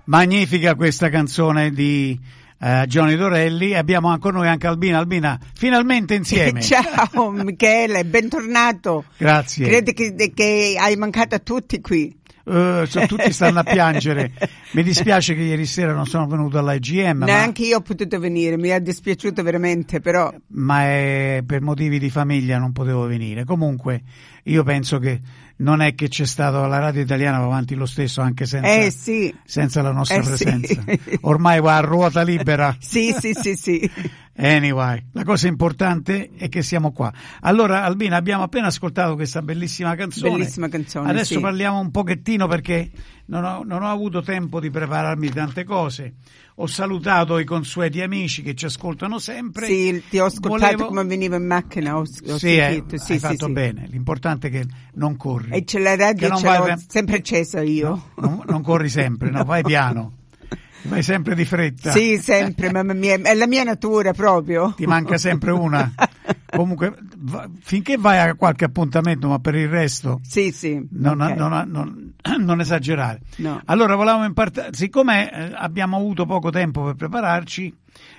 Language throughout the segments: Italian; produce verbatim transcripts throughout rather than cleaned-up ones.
Magnifica questa canzone di uh, Johnny Dorelli. Abbiamo con noi anche Albina. Albina, finalmente insieme. Ciao Michele, bentornato. Grazie. Credo che, che hai mancato a tutti qui. Uh, so, tutti stanno a piangere. Mi dispiace che ieri sera non sono venuto all'I G M. Neanche ma... io ho potuto venire, mi è dispiaciuto veramente, però. Ma è per motivi di famiglia non potevo venire. Comunque, io penso che non è che c'è stato la radio italiana va avanti lo stesso anche senza, eh, sì. senza la nostra eh, presenza. Sì. Ormai va a ruota libera. Sì, sì, sì, sì. Anyway, la cosa importante è che siamo qua. Allora, Albina, abbiamo appena ascoltato questa bellissima canzone. Bellissima canzone, Adesso sì. parliamo un pochettino perché non ho, non ho avuto tempo di prepararmi tante cose. Ho salutato i consueti amici che ci ascoltano sempre. Sì, ti ho ascoltato Volevo... come venivo in macchina. Ho, ho sì, sentito. Eh, sì, hai sì, fatto sì. bene. L'importante è che non corri. E c'è la radio, ce l'ho vai... sempre accesa io. No, non, non corri sempre, no, vai piano. Vai sempre di fretta. Sì, sempre, mamma mia, è la mia natura proprio. Ti manca sempre una. Comunque, va, finché vai a qualche appuntamento, ma per il resto sì, sì, non, okay. non, non, non esagerare. No. Allora, volevamo impartire, siccome eh, abbiamo avuto poco tempo per prepararci,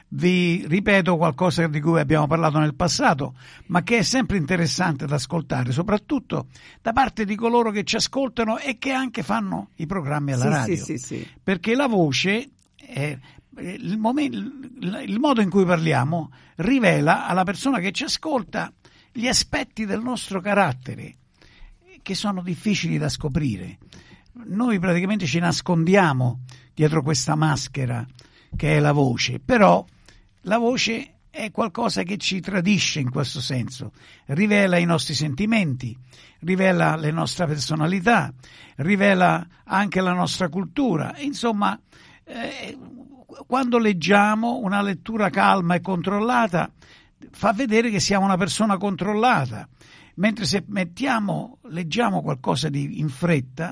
vi ripeto qualcosa di cui abbiamo parlato nel passato, ma che è sempre interessante da ascoltare, soprattutto da parte di coloro che ci ascoltano e che anche fanno i programmi alla sì, radio. Sì, sì, sì. Perché la voce, eh, il, momento, il modo in cui parliamo, rivela alla persona che ci ascolta gli aspetti del nostro carattere che sono difficili da scoprire. Noi praticamente ci nascondiamo dietro questa maschera che è la voce, però la voce è qualcosa che ci tradisce in questo senso, rivela i nostri sentimenti, rivela la nostra personalità, rivela anche la nostra cultura. Insomma, eh, quando leggiamo una lettura calma e controllata fa vedere che siamo una persona controllata, mentre se mettiamo, leggiamo qualcosa di in fretta,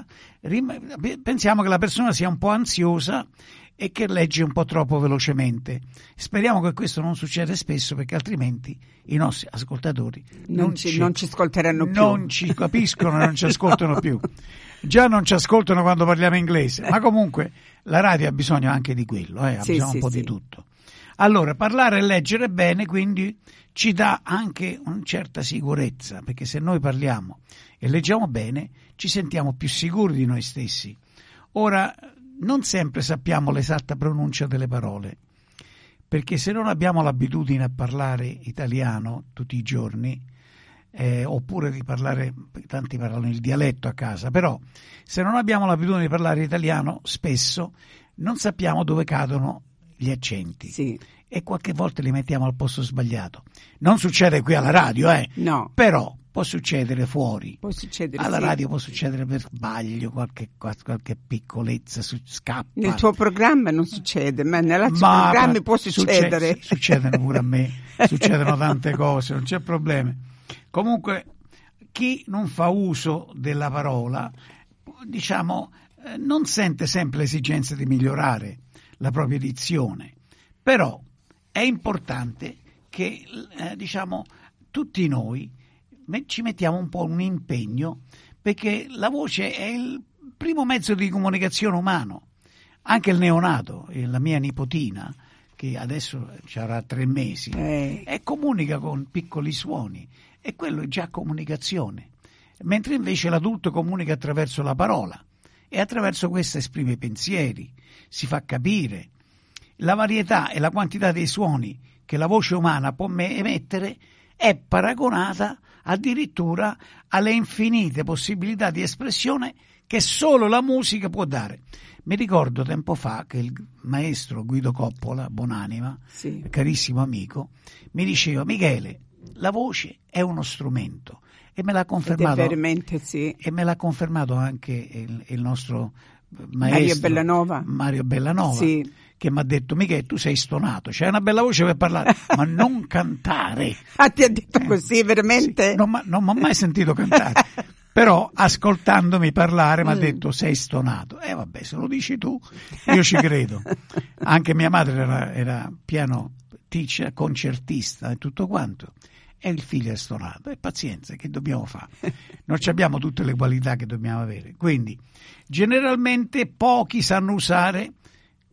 rim- pensiamo che la persona sia un po' ansiosa e che legge un po' troppo velocemente. Speriamo che questo non succeda spesso, perché altrimenti i nostri ascoltatori non, non, ci, ci, non ci ascolteranno più. Non ci capiscono, non ci ascoltano più. Già non ci ascoltano quando parliamo inglese, ma comunque la radio ha bisogno anche di quello, eh, ha sì, bisogno sì, un po' sì. di tutto. Allora, parlare e leggere bene, quindi, ci dà anche una certa sicurezza, perché se noi parliamo e leggiamo bene, ci sentiamo più sicuri di noi stessi. Ora, non sempre sappiamo l'esatta pronuncia delle parole, perché se non abbiamo l'abitudine a parlare italiano tutti i giorni, eh, oppure di parlare, tanti parlano il dialetto a casa, però se non abbiamo l'abitudine di parlare italiano, spesso non sappiamo dove cadono gli accenti. Sì. E qualche volta li mettiamo al posto sbagliato. Non succede qui alla radio, eh? No. Però può succedere fuori. Può succedere, alla sì. radio può succedere per sbaglio, qualche, qualche piccolezza su, scappa. Nel tuo programma non succede, ma nell'altro ma programma può succedere. Succe, succedono pure a me, succedono tante cose, non c'è problema. Comunque, chi non fa uso della parola, diciamo, eh, non sente sempre l'esigenza di migliorare la propria dizione, però è importante che, eh, diciamo, tutti noi ci mettiamo un po' un impegno, perché la voce è il primo mezzo di comunicazione umano. Anche il neonato, la mia nipotina, che adesso avrà tre mesi, eh. e comunica con piccoli suoni, e quello è già comunicazione, mentre invece l'adulto comunica attraverso la parola e attraverso questa esprime i pensieri, si fa capire. La varietà e la quantità dei suoni che la voce umana può emettere è paragonata addirittura alle infinite possibilità di espressione che solo la musica può dare. Mi ricordo tempo fa che il maestro Guido Coppola, buonanima, sì. carissimo amico, mi diceva: Michele, la voce è uno strumento, e me l'ha confermato, veramente, sì. e me l'ha confermato anche il, il nostro maestro Mario Bellanova, Mario Bellanova, sì. che mi ha detto: Michele, tu sei stonato, c'hai una bella voce per parlare, ma non cantare. Ah, ti ha detto così, veramente? Sì, non mi ha mai sentito cantare. Però ascoltandomi parlare mi ha mm. detto: sei stonato. E eh, vabbè, se lo dici tu, io ci credo. Anche mia madre era, era piano teacher, concertista e tutto quanto, e il figlio è stonato. E pazienza, che dobbiamo fare? Non abbiamo tutte le qualità che dobbiamo avere. Quindi generalmente pochi sanno usare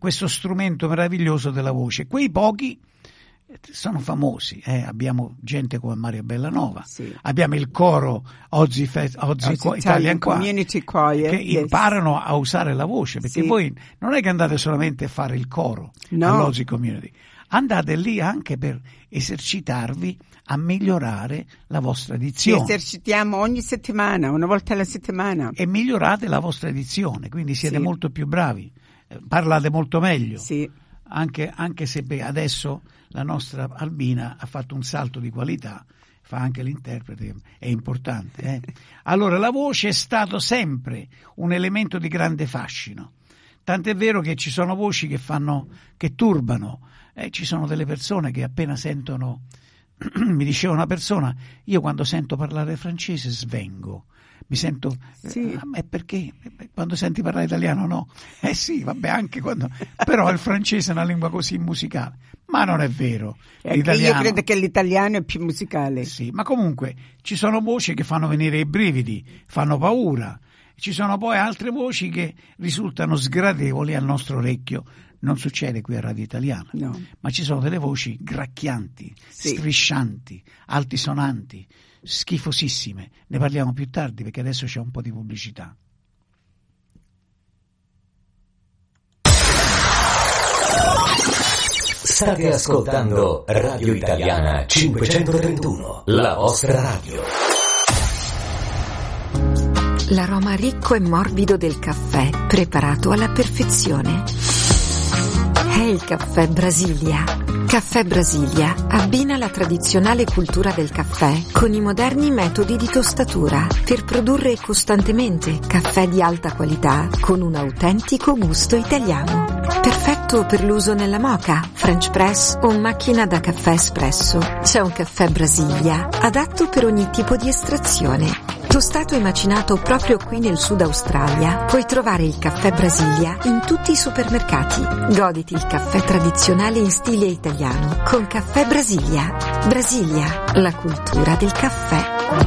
questo strumento meraviglioso della voce. Quei pochi sono famosi, eh? Abbiamo gente come Mario Bellanova, sì. Abbiamo il coro Ozzy, Fe- Ozzy, Ozzy Italian, Italian Community Choir, che yes. imparano a usare la voce, perché sì. Voi non è che andate solamente a fare il coro no. all'Ozzy Community, andate lì anche per esercitarvi a migliorare la vostra dizione. Ci esercitiamo ogni settimana, una volta alla settimana. E migliorate la vostra dizione, quindi siete sì. molto più bravi, parlate molto meglio. Sì. Anche, anche se beh, adesso la nostra Albina ha fatto un salto di qualità, fa anche l'interprete, è importante. Eh? Allora, la voce è stato sempre un elemento di grande fascino, tant'è vero che ci sono voci che fanno, che turbano, eh, ci sono delle persone che appena sentono, mi diceva una persona, io quando sento parlare francese svengo. Mi sento, sì. eh, è perché quando senti parlare italiano no, eh sì, vabbè, anche quando, però il francese è una lingua così musicale, ma non è vero. Io credo che l'italiano è più musicale. Sì, ma comunque ci sono voci che fanno venire i brividi, fanno paura, ci sono poi altre voci che risultano sgradevoli al nostro orecchio. Non succede qui a Radio Italiana, no. Ma ci sono delle voci gracchianti, sì. striscianti, altisonanti, schifosissime. Ne parliamo più tardi perché adesso c'è un po' di pubblicità. State ascoltando Radio Italiana cinquecentotrentuno, la vostra radio. L'aroma ricco e morbido del caffè, preparato alla perfezione. È il caffè Brasilia. Caffè Brasilia abbina la tradizionale cultura del caffè con i moderni metodi di tostatura per produrre costantemente caffè di alta qualità con un autentico gusto italiano. Perfetto per l'uso nella moka, French press o macchina da caffè espresso. C'è un caffè Brasilia adatto per ogni tipo di estrazione. Tostato e macinato proprio qui nel Sud Australia, puoi trovare il caffè Brasilia in tutti i supermercati. Goditi il caffè tradizionale in stile italiano con Caffè Brasilia. Brasilia, la cultura del caffè.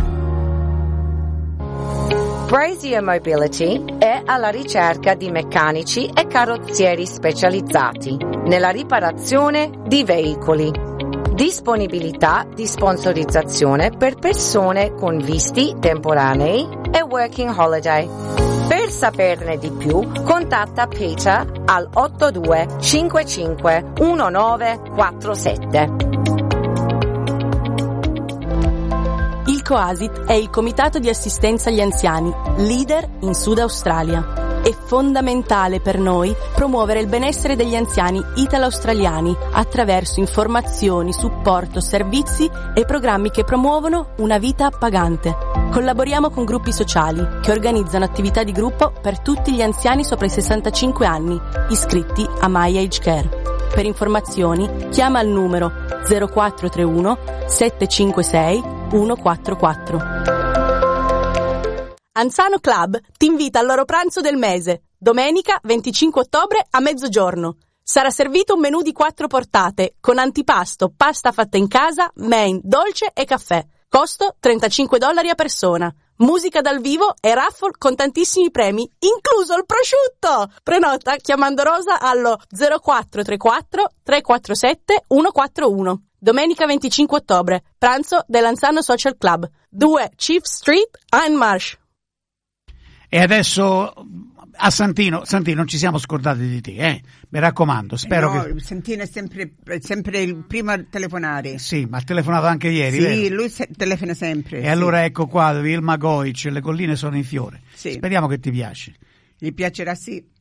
Brasilia Mobility è alla ricerca di meccanici e carrozzieri specializzati nella riparazione di veicoli. Disponibilità di sponsorizzazione per persone con visti temporanei e working holiday. Per saperne di più, contatta Peter al otto due cinque cinque uno nove quattro sette. Il COASIT è il Comitato di Assistenza agli Anziani, leader in Sud Australia. È fondamentale per noi promuovere il benessere degli anziani italo-australiani attraverso informazioni, supporto, servizi e programmi che promuovono una vita appagante. Collaboriamo con gruppi sociali che organizzano attività di gruppo per tutti gli anziani sopra i sessantacinque anni, iscritti a My Age Care. Per informazioni chiama il numero zero quattro tre uno sette cinque sei uno quattro quattro. Anzano Club ti invita al loro pranzo del mese, domenica venticinque ottobre a mezzogiorno. Sarà servito un menù di quattro portate, con antipasto, pasta fatta in casa, main, dolce e caffè. Costo trentacinque dollari a persona. Musica dal vivo e raffle con tantissimi premi, incluso il prosciutto! Prenota chiamando Rosa allo zero quattro tre quattro tre quattro sette uno quattro uno. Domenica venticinque ottobre, pranzo dell'Anzano Social Club, due Chief Street, Hindmarsh. E adesso a Santino, Santino, non ci siamo scordati di te, eh? Mi raccomando, spero no, che... Santino è sempre, è sempre il primo a telefonare. Sì, ma ha telefonato anche ieri, sì, vero? lui se- telefona sempre. E sì. allora ecco qua, Vilma Goic, le colline sono in fiore. Sì. Speriamo che ti piace. Gli piacerà, sì.